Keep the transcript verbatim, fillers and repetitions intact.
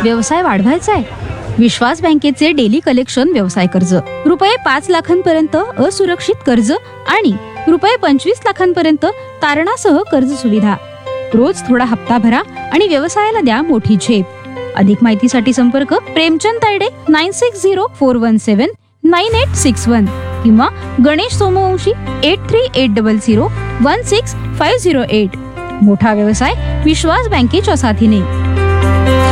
व्यवसाय वाढवायचा आहे? विश्वास बँकेचे डेली कलेक्शन व्यवसाय कर्ज, रुपये पाच लाखांपर्यंत असुरक्षित कर्ज आणि रुपये पंचवीस लाखांपर्यंत तारणासह कर्ज सुविधा. रोज थोडा हप्ता भरा आणि व्यवसायाला द्या मोठी झेप. अधिक माहितीसाठी संपर्क Premchand Tayde nine six zero four one सेवन नाईन एट सिक्स वन किंवा Ganesh Somvanshi eight three eight double zero one six five zero eight. मोठा व्यवसाय विश्वास बँकेच्या साथीने.